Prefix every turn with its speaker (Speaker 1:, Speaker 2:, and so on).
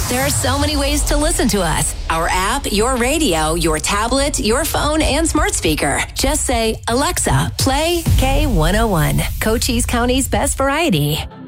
Speaker 1: There are so many ways to listen to us. Our app, your radio, your tablet, your phone, and smart speaker. Just say, Alexa, play K101, Cochise County's best variety.